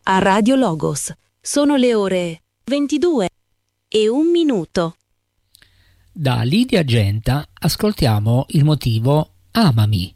a Radio Logos. Sono le ore 22:01. Da Lidia Genta ascoltiamo il motivo Amami.